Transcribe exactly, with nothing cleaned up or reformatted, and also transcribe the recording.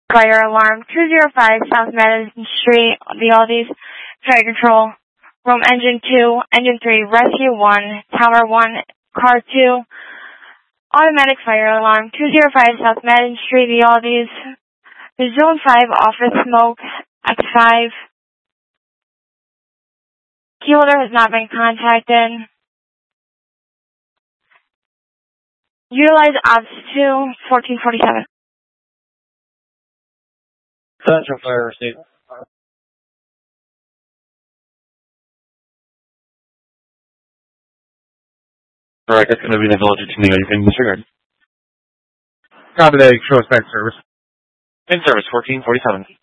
Fire alarm two zero five South Madison Street, the Aldi's fire control. Room engine two, engine three, rescue one, tower one, car two. Automatic fire alarm two zero five South Madison Street, the Aldi's. Zone five, office smoke, X five. Key holder has not been contacted. Utilize ops two, fourteen forty-seven. Central fire receipt. Alright, that's going to be the village of Tenino. You can disregard. Copy that, show us back service. In service, fourteen forty-seven.